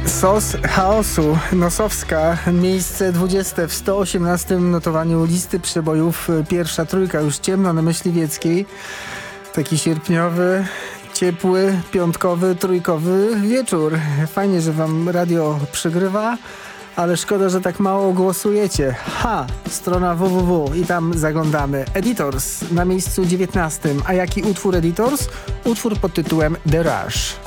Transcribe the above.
Sos chaosu. Nosowska, miejsce 20 w 118 notowaniu listy przebojów. Pierwsza trójka, już ciemno na Myśliwieckiej. Taki sierpniowy, ciepły, piątkowy, trójkowy wieczór. Fajnie, że wam radio przegrywa, ale szkoda, że tak mało głosujecie. Strona www i tam zaglądamy. Editors na miejscu 19. A jaki utwór Editors? Utwór pod tytułem The Rush.